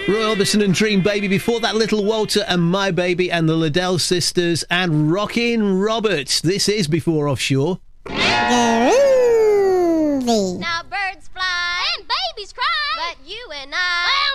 Roy Orbison and Dream Baby. Before that, Little Walter and My Baby and the Liddell Sisters and Rockin' Robert. This is Before Offshore. There is